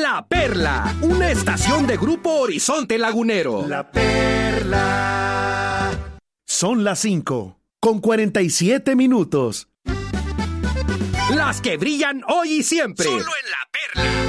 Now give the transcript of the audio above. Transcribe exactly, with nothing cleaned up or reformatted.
La Perla, una estación de Grupo Horizonte Lagunero. La Perla. Son las cinco, con cuarenta y siete minutos. Las que brillan hoy y siempre. Solo en La Perla.